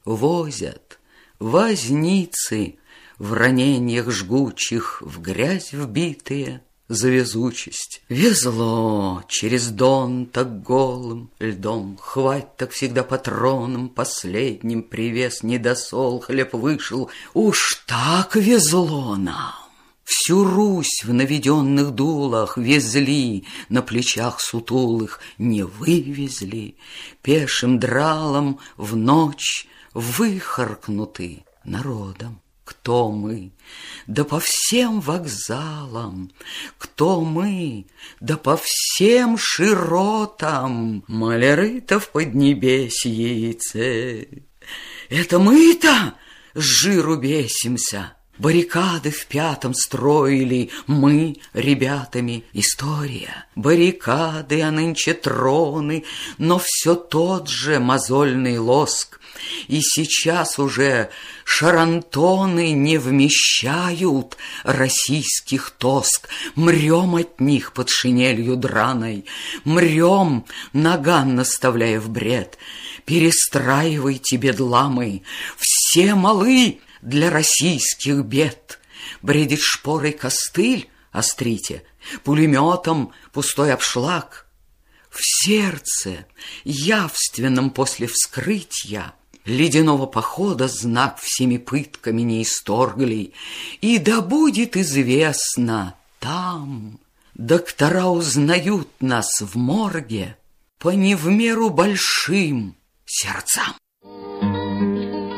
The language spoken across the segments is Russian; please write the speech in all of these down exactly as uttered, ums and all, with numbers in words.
возят возницы в раненьях жгучих, в грязь вбитые за везучесть. Везло через дон так голым льдом, хвать так всегда патроном, последним привез недосол, хлеб вышел. Уж так везло нам. Всю Русь в наведенных дулах везли, на плечах сутулых не вывезли, пешим дралом в ночь выхаркнуты народом. Кто мы? Да по всем вокзалам. Кто мы? Да по всем широтам. Маляры-то в поднебесьице. Это мы-то с жиру бесимся. Баррикады в пятом строили мы ребятами. История. Баррикады, а нынче троны, но все тот же мозольный лоск. И сейчас уже шарантоны не вмещают российских тоск. Мрем от них под шинелью драной, мрем, наган наставляя в бред. Перестраивайте, бедламы, все малы для российских бед. Бредит шпорой костыль, острите, пулеметом пустой обшлаг. В сердце, явственном после вскрытия, ледяного похода знак всеми пытками не исторгли. И да будет известно, там доктора узнают нас в морге по не в меру большим сердцам.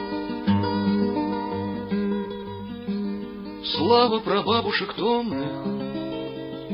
Слава прабабушек томных